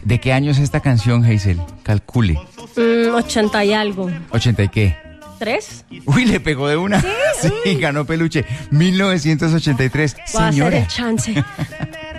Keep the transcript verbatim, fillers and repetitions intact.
¿De qué año es esta canción, Hazel? Calcule. Mm, ochenta y algo. ¿ochenta y qué? ¿Tres? Uy, le pegó de una. Sí, sí ganó peluche. mil novecientos ochenta y tres. Voy a hacer Señora. el chance.